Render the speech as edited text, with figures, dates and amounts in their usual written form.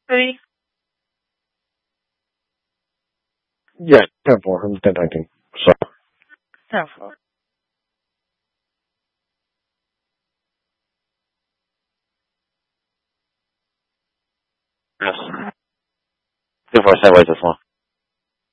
Ready? Yeah, 10-4. I'm 10-19. So. 10-4. Yes. 2-4 sideways this one.